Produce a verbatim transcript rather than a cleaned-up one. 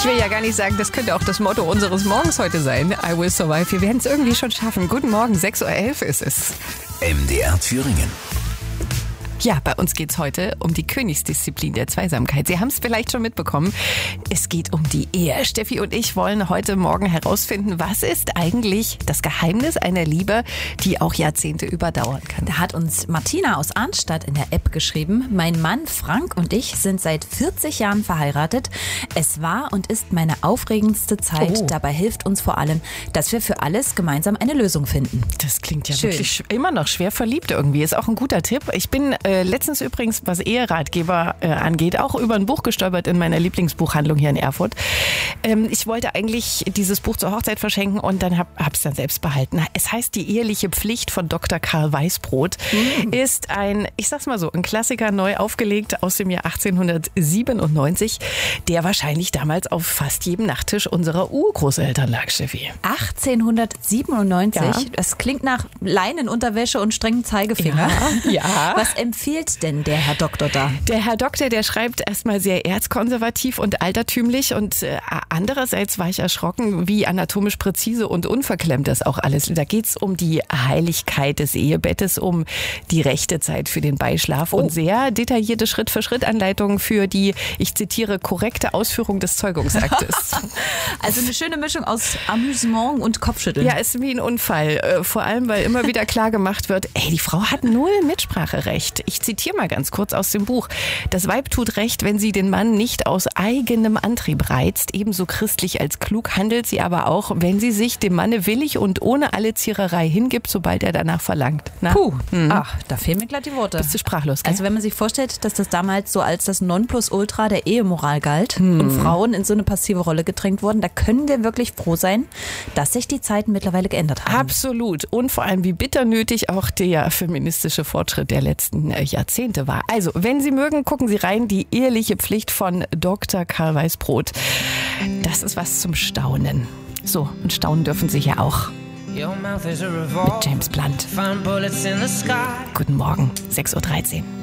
Ich will ja gar nicht sagen, das könnte auch das Motto unseres Morgens heute sein. I will survive. Wir werden es irgendwie schon schaffen. Guten Morgen, sechs Uhr elf ist es. M D R Thüringen. Ja, bei uns geht's heute um die Königsdisziplin der Zweisamkeit. Sie haben es vielleicht schon mitbekommen. Es geht um die Ehe. Steffi und ich wollen heute Morgen herausfinden, was ist eigentlich das Geheimnis einer Liebe, die auch Jahrzehnte überdauern kann. Da hat uns Martina aus Arnstadt in der App geschrieben: Mein Mann Frank und ich sind seit vierzig Jahren verheiratet. Es war und ist meine aufregendste Zeit. Oh. Dabei hilft uns vor allem, dass wir für alles gemeinsam eine Lösung finden. Das klingt ja Schön. wirklich sch- immer noch schwer verliebt irgendwie. Ist auch ein guter Tipp. Ich bin äh, letztens übrigens, was Eheratgeber äh, angeht, auch über ein Buch gestolpert in meiner Lieblingsbuchhandlung hier in Erfurt. Ähm, ich wollte eigentlich dieses Buch zur Hochzeit verschenken und dann habe es dann selbst behalten. Es heißt Die eheliche Pflicht von Doktor Karl Weißbrot. Mhm. Ist ein, ich sag's mal so, ein Klassiker, neu aufgelegt aus dem Jahr achtzehnhundertsiebenundneunzig, der wahrscheinlich damals auf fast jedem Nachttisch unserer Urgroßeltern lag, Steffi. achtzehnhundertsiebenundneunzig, Ja. das klingt nach Leinenunterwäsche und strengem Zeigefinger. Ja, ja. Was empfiehlt denn der Herr Doktor da? Der Herr Doktor, der schreibt erstmal sehr erzkonservativ und altertümlich und äh, andererseits war ich erschrocken, wie anatomisch präzise und unverklemmt das auch alles. Da geht's um die Heiligkeit des Ehebettes, um die rechte Zeit für den Beischlaf Oh. und sehr detaillierte Schritt-für-Schritt-Anleitungen für die, ich zitiere, korrekte Ausführung des Zeugungsaktes. Also eine schöne Mischung aus Amüsement und Kopfschütteln. Ja, ist wie ein Unfall. Äh, Vor allem, weil immer wieder klar gemacht wird, ey, die Frau hat null Mitspracherecht. Ich zitiere mal ganz kurz aus dem Buch. Das Weib tut recht, wenn sie den Mann nicht aus eigenem Antrieb reizt. Ebenso christlich als klug handelt sie aber auch, wenn sie sich dem Manne willig und ohne alle Ziererei hingibt, sobald er danach verlangt. Na? Puh, ach, da fehlen mir glatt die Worte. Bist du sprachlos, gell? Also wenn man sich vorstellt, dass das damals so als das Nonplusultra der Ehemoral galt und Frauen in so eine passive Rolle gedrängt wurden, da können wir wirklich froh sein, dass sich die Zeiten mittlerweile geändert haben. Absolut. Und vor allem, wie bitter nötig auch der feministische Fortschritt der letzten äh, Jahrzehnte war. Also, wenn Sie mögen, gucken Sie rein. Die eheliche Pflicht von Doktor Karl Weißbrot. Das ist was zum Staunen. So, und staunen dürfen Sie ja auch. Your mouth is a Mit revolver. James Blunt. Find bullets in the sky. Guten Morgen, sechs Uhr dreizehn.